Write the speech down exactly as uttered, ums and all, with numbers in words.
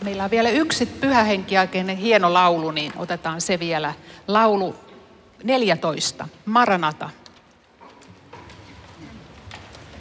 Meillä on vielä yksi pyhähenkiaikeinen hieno laulu, niin otetaan se vielä. Laulu neljätoista, Maranata.